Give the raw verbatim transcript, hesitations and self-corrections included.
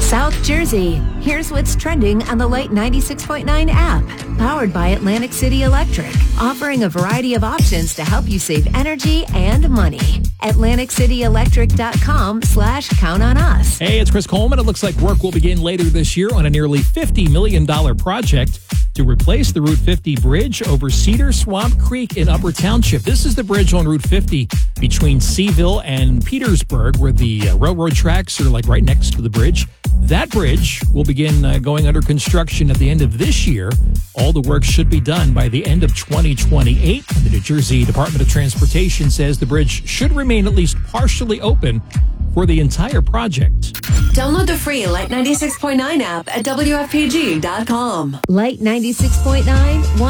South Jersey. Here's what's trending on the Light ninety-six point nine app. Powered by Atlantic City Electric. Offering a variety of options to help you save energy and money. Atlantic City Electric dot com slash count on us. Hey, it's Chris Coleman. It looks like work will begin later this year on a nearly fifty million dollars project to replace the Route fifty bridge over Cedar Swamp Creek in Upper Township. This is the bridge on Route fifty between Seaville and Petersburg, where the uh, railroad tracks are like right next to the bridge. That bridge will begin uh, going under construction at the end of this year. All the work should be done by the end of twenty twenty-eight. The New Jersey Department of Transportation says the bridge should remain at least partially open for the entire project. Download the free Light ninety-six point nine app at W F P G dot com. Light ninety-six point nine.